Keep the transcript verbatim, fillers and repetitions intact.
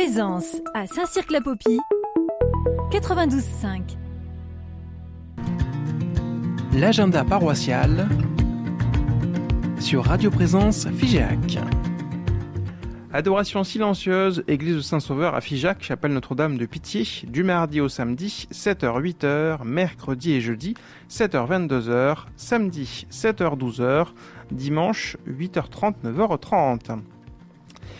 Présence à Saint-Cirque-la-Popie, quatre-vingt-douze cinq. L'agenda paroissial sur Radio Présence Figeac. Adoration silencieuse, église de Saint-Sauveur à Figeac, chapelle Notre-Dame de Pitié, du mardi au samedi, sept heures huit heures, mercredi et jeudi, sept heures vingt-deux heures, samedi, sept heures douze heures, dimanche, huit heures trente, neuf heures trente.